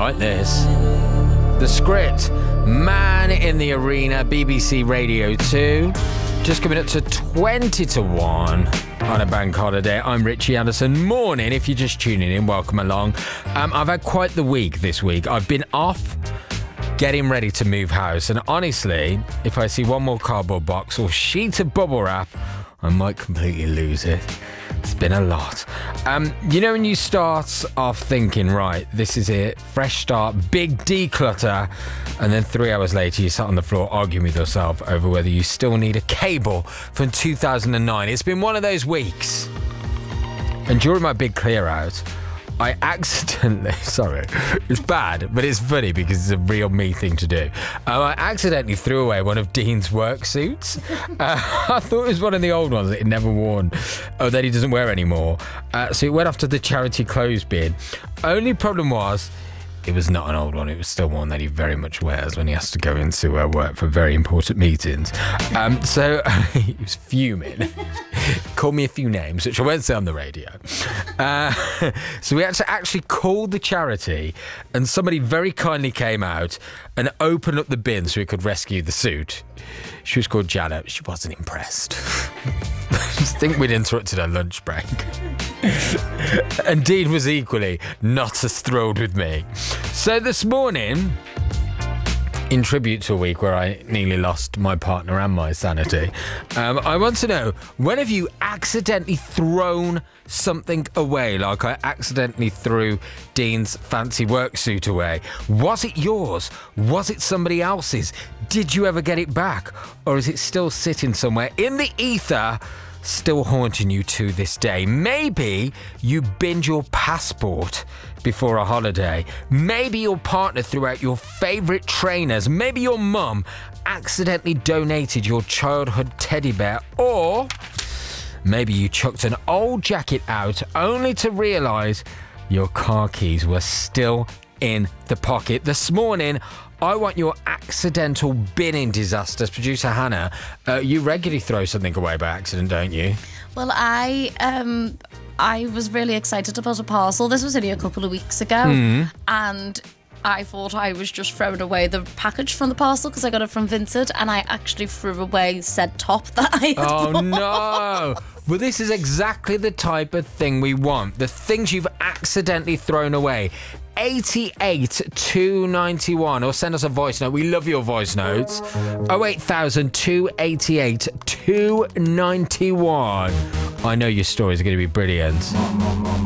like this. The Script, Man in the Arena, BBC Radio 2. Just coming up to 20 to 1 on a bank holiday. I'm Richie Anderson. Morning, if you're just tuning in, welcome along. I've had quite the week this week. I've been off getting ready to move house, and honestly, if I see one more cardboard box or sheet of bubble wrap, I might completely lose it. It's been a lot. You know when you start off thinking, right, this is it, fresh start, big declutter, and then 3 hours later you sat on the floor arguing with yourself over whether you still need a cable from 2009. It's been one of those weeks. And during my big clear out, I accidentally, sorry, it's bad, but it's funny because it's a real me thing to do. I accidentally threw away one of Dean's work suits. I thought it was one of the old ones that he'd never worn, or that he doesn't wear anymore. So it went off to the charity clothes bin. Only problem was, it was not an old one. It was still one that he very much wears when he has to go into work for very important meetings. So he was fuming. Called me a few names, which I won't say on the radio. So we had to actually call the charity, and somebody very kindly came out and opened up the bin so we could rescue the suit. She was called Janet. She wasn't impressed. I think we'd interrupted her lunch break. And Dean was equally not as thrilled with me. So this morning, in tribute to a week where I nearly lost my partner and my sanity, I want to know, when have you accidentally thrown something away? Like I accidentally threw Dean's fancy work suit away. Was it yours? Was it somebody else's? Did you ever get it back? Or is it still sitting somewhere in the ether, still haunting you to this day? Maybe you binned your passport before a holiday. Maybe your partner threw out your favourite trainers. Maybe your mum accidentally donated your childhood teddy bear. Or maybe you chucked an old jacket out only to realise your car keys were still in the pocket. This morning, I want your accidental binning disasters. Producer Hannah, you regularly throw something away by accident, don't you? Well, I was really excited about a parcel. This was only a couple of weeks ago, and I thought I was just throwing away the package from the parcel because I got it from Vinted, and I actually threw away said top that I had bought. No! Well, this is exactly the type of thing we want. The things you've accidentally thrown away. 88 291, or send us a voice note. We love your voice notes. 08000 288 291. I know your stories are going to be brilliant.